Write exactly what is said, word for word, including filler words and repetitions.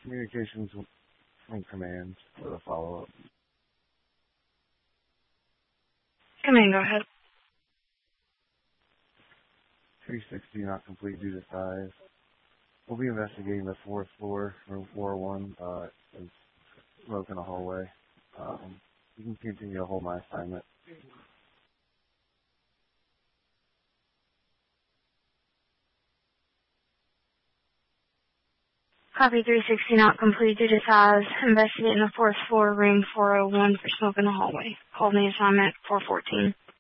Communications from command for the follow-up. Command, go ahead. three sixty not complete due to size. We'll be investigating the fourth floor, room four oh one, uh, and smoke in the hallway. Um, you can continue to hold my assignment. Copy three sixty not complete due to size. Investigating the fourth floor, room four oh one for smoke in the hallway. Hold the assignment four fourteen.